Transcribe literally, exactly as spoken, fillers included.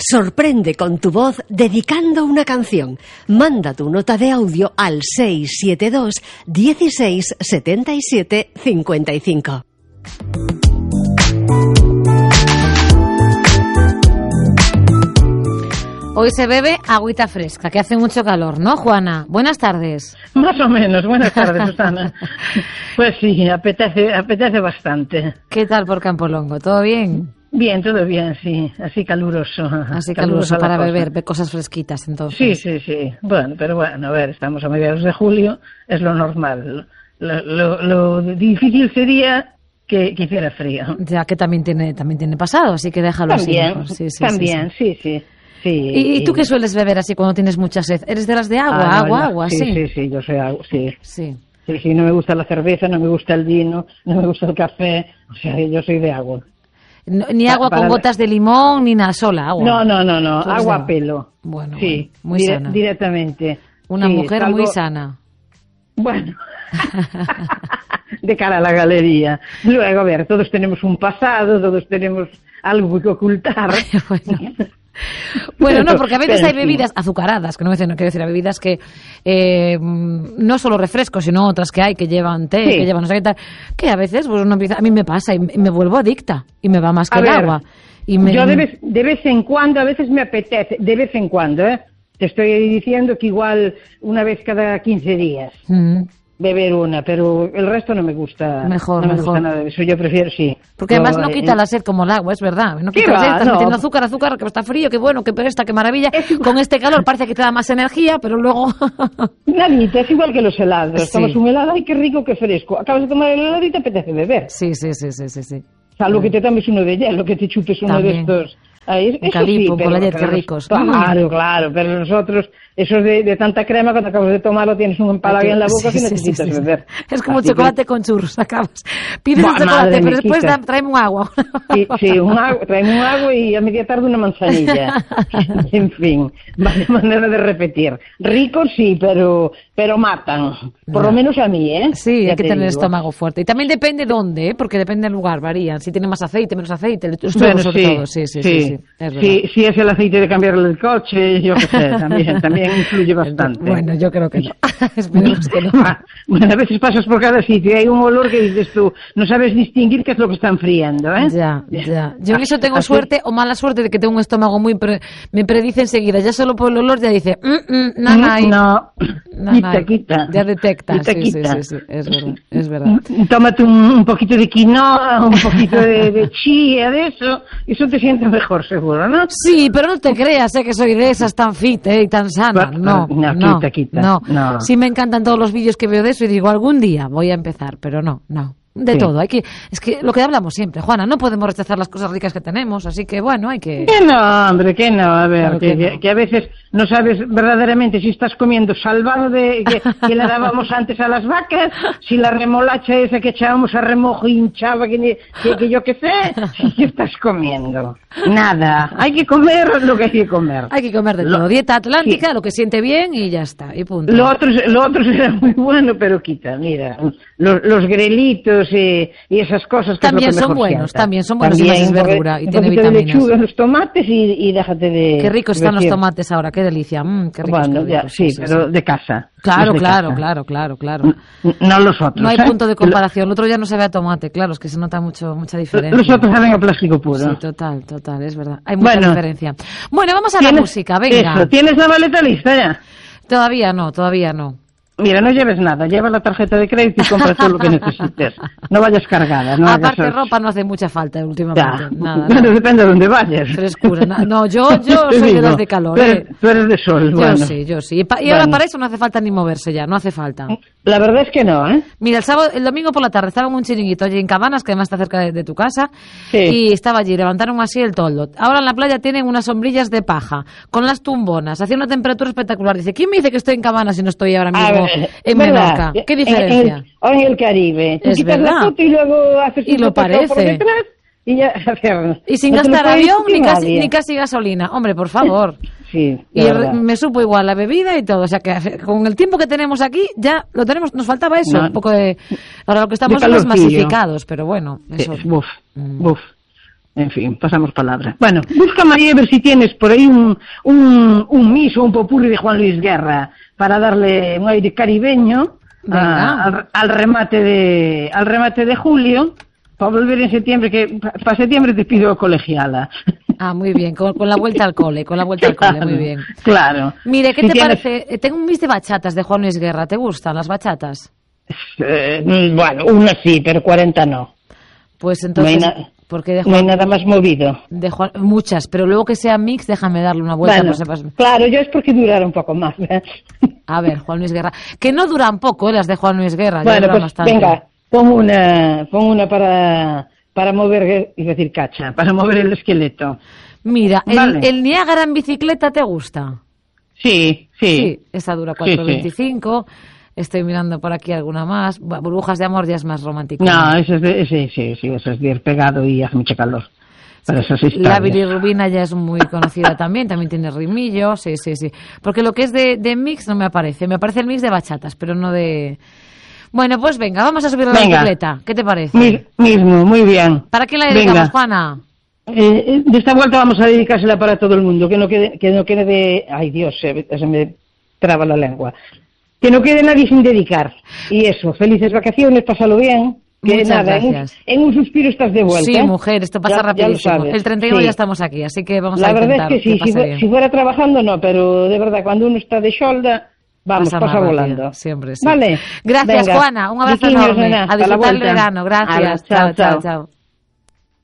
Sorprende con tu voz dedicando una canción. Manda tu nota de audio al seis siete dos, dieciséis, setenta y siete, cincuenta y cinco. Hoy se bebe agüita fresca, que hace mucho calor, ¿no, Juana? Buenas tardes. Más o menos, buenas tardes, Susana. Pues sí, apetece, apetece bastante. ¿Qué tal por Campolongo? ¿Todo bien? Bien, todo bien, sí. Así caluroso. Así caluroso para beber, ve cosas fresquitas entonces. Sí, sí, sí. Bueno, pero bueno, a ver, estamos a mediados de julio, es lo normal. Lo, lo, lo difícil sería que, que hiciera frío. Ya que también tiene, también tiene pasado, así que déjalo también, así. Sí, sí, también, sí, sí. sí. Sí, ¿Y, ¿Y tú qué sueles beber así cuando tienes mucha sed? ¿Eres de las de agua, ah, agua, no, agua? Sí, sí, sí, sí, yo soy agua, sí. Sí. Sí, sí, no me gusta la cerveza, no me gusta el vino, no me gusta el café, o sea, yo soy de agua. No, ni agua para, con para... gotas de limón, ni nada, sola, agua. No, no, no, no, agua a pelo. Bueno, sí, bueno, muy dire- sana. Directamente. Una sí, mujer salgo... muy sana. Bueno, de cara a la galería. Luego, a ver, todos tenemos un pasado, todos tenemos algo que ocultar. bueno. Bueno, pero, no, porque a veces hay sí. bebidas azucaradas, que no, me, no quiero decir, hay bebidas que eh, no solo refrescos, sino otras que hay que llevan té, sí. que llevan no sé qué tal, que a veces pues, uno empieza, a mí me pasa y me vuelvo adicta y me va más que a el ver, agua. Y me... Yo de vez, de vez en cuando, a veces me apetece, de vez en cuando, ¿eh? Te estoy diciendo que igual una vez cada quince días. Mm. Beber una, pero el resto no me gusta. Mejor, no me mejor. gusta nada de eso, yo prefiero sí. Porque yo, además no quita eh, la sed como el agua, es verdad. No quita la sed, estás no. metiendo azúcar, azúcar, que está frío, que bueno, que esta, qué maravilla. Con este calor parece que te da más energía, pero luego... Nadita, es igual que los helados. Sí. Tomas un helado, ay, qué rico, qué fresco. Acabas de tomar el helado y te apetece beber. Sí, sí, sí, sí, sí. sí. Salvo sí. que te tomes uno de hielo, que te chupes uno También. de estos... Ahí, un calipo, un polayet, qué pero, ricos. Claro, claro, pero nosotros, esos de, de tanta crema, cuando acabas de tomarlo tienes un empalague en la boca sí, que sí, necesitas sí, sí. beber. Es como Así chocolate que... con churros, acabas. Pides Buah, el chocolate, madre, pero después da, tráeme un agua. Sí, sí, un agua, tráeme un agua y a media tarde una manzanilla. En fin, vaya manera de repetir. Ricos sí, pero pero matan. Por no. lo menos a mí, ¿eh? Sí, ya hay que tener el digo. estómago fuerte. Y también depende dónde, ¿eh? Porque depende del lugar, varían. Si tiene más aceite, menos aceite, los churros Bueno, sobre sí, todo. Sí, sí, sí. sí. sí, es sí, si es el aceite de cambiarle el coche, yo qué sé, también, también influye bastante. Bueno, yo creo que no. Esperemos que no. Bueno, a veces pasas por cada sitio y hay un olor que dices tú, no sabes distinguir qué es lo que está enfriando, ¿eh? Ya, ya. Yo en eso tengo Así... suerte o mala suerte de que tengo un estómago muy... Pre... Me predice enseguida, ya solo por el olor ya dice... Mm, mm, nanay. No, nanay. quita, quita. Ya detecta, quita, sí, quita. sí, sí, sí, es verdad, es verdad. Tómate un, un poquito de quinoa, un poquito de, de chía, de eso, eso te siente mejor seguro, ¿no? Sí, pero no te creas, ¿eh? Que soy de esas tan fit, ¿eh? Y tan sana. No, no, no, quita, quita. no. no. Sí me encantan todos los vídeos que veo de eso y digo, algún día voy a empezar, pero no, no. De sí. todo, hay que, es que lo que hablamos siempre, Juana, no podemos rechazar las cosas ricas que tenemos, así que bueno, hay que... Que no, hombre, que no, a ver, claro que, que, no. que a veces no sabes verdaderamente si estás comiendo salvado de que, que le dábamos antes a las vacas, si la remolacha esa que echábamos a remojo hinchaba, que, que, que yo qué sé, si estás comiendo. Nada, hay que comer lo que hay que comer. Hay que comer de lo, todo, dieta atlántica, sí. lo que siente bien y ya está, y punto. Lo otro, lo otro será muy bueno, pero quita, mira, los, los grelitos y, y esas cosas que también es lo que son buenos, sienta. también son buenos, también, es verdura y un tiene poquito vitaminas. De lechuga, los tomates y, y déjate de... Qué ricos están decir. los tomates ahora, qué delicia, mm, qué ricos, Bueno, qué ya, ricos, sí, sí, pero sí. de casa. Claro, de claro, casa. claro, claro, claro. No los otros. No hay ¿eh? punto de comparación. El otro ya no se ve a tomate, claro, es que se nota mucho mucha diferencia. Los otros saben a plástico puro. Sí, total, total, es verdad. Hay mucha bueno, diferencia. Bueno, vamos a la música, venga. Eso, ¿tienes la maleta lista ya? Todavía no, todavía no. Mira, no lleves nada, lleva la tarjeta de crédito y compra todo lo que necesites. No vayas cargada. No Aparte, hagas... ropa no hace mucha falta últimamente. Ya. Nada, Bueno, nada. depende de dónde vayas. Frescura. No, no yo, yo soy de las de calor. Tú ¿eh? eres, tú eres de sol, yo bueno. sí, yo sí. Y, pa- y bueno. ahora para eso no hace falta ni moverse ya, no hace falta. La verdad es que no, ¿eh? Mira, el sábado, el domingo por la tarde estaba en un chiringuito allí en Cabanas, que además está cerca de, de tu casa, Sí. y estaba allí, levantaron así el toldo. Ahora en la playa tienen unas sombrillas de paja, con las tumbonas, hacía una temperatura espectacular. Dice, ¿quién me dice que estoy en Cabanas y no estoy ahora mismo ver, en ¿verdad? Menorca? ¿Qué diferencia? En, en, o en el Caribe. Tú Es quitas verdad. la foto y luego haces Y un lo Photoshop por parece. detrás y ya... Y sin no te lo gastar puede avión discutir ni casi, nadie. ni casi gasolina. Hombre, por favor. Sí, Y la el- verdad. me supo igual la bebida y todo. O sea que con el tiempo que tenemos aquí, ya lo tenemos. Nos faltaba eso, No. un poco de. Ahora lo que estamos De es más calorcillo. masificados, pero bueno. Eso. Eh, Buf, Mm. buf. En fin, pasamos palabra. Bueno, busca María a ver si tienes por ahí un, un, un miso, un popurrí de Juan Luis Guerra para darle un aire caribeño a, al, al remate de al remate de julio, para volver en septiembre, que para septiembre te pido colegiala. Ah, muy bien, con, con la vuelta al cole, con la vuelta al cole, Claro, muy bien. Claro. Mire, ¿qué Si te tienes- parece? Tengo un mix de bachatas de Juan Luis Guerra, ¿te gustan las bachatas? Eh, bueno, una sí, pero cuarenta no. Pues entonces, No hay na- porque de No hay Juan, nada más movido. de Juan- muchas, pero luego que sea mix, déjame darle una vuelta. Bueno, por sepas- claro, yo es porque durara un poco más. ¿eh? A ver, Juan Luis Guerra, que no duran poco, ¿eh? Las de Juan Luis Guerra, ya Bueno, duran pues bastante. venga, pon una, pon una para, para mover, es decir, cacha, para mover el esqueleto. Mira, el, Vale. el Niágara en bicicleta, ¿te gusta? Sí, sí. esa dura Sí, cuatro sí. veinticinco. Estoy mirando por aquí alguna más. Bu- Burbujas de amor ya es más romántico. No, eso es de, sí, sí, sí, eso es de ir pegado y hace mucho calor. Para esas La historias. bilirrubina ya es muy conocida también, también tiene rimillo, sí, sí, sí. Porque lo que es de, de mix no me aparece, me aparece el mix de bachatas, pero no de... Bueno, pues venga, vamos a subir a la Venga. bicicleta, ¿qué te parece? Mi- mismo, muy bien. ¿Para qué la dedicamos, Venga. Juana? Eh, de esta vuelta vamos a dedicársela para todo el mundo, que no quede, que no quede de... Ay, Dios, se, se me traba la lengua. Que no quede nadie sin dedicar. Y eso, felices vacaciones, pásalo bien. Que Muchas nada, en un, gracias. en un suspiro estás de vuelta. Sí, ¿eh? mujer, esto pasa Ya- ya lo rapidísimo. sabes. El treinta y uno Sí. ya estamos aquí, así que vamos La a verdad intentar es que sí, si, pase fue- bien. si fuera trabajando no, pero de verdad, cuando uno está de xolda, vamos, Pasa pasa, más rápido, volando. siempre, sí. Vale. Gracias, Venga. Juana. Un abrazo Riquiños, enorme. nena, A hasta la disfrutar el vuelta. verano. Gracias. Hala, chao, chao. chao. chao.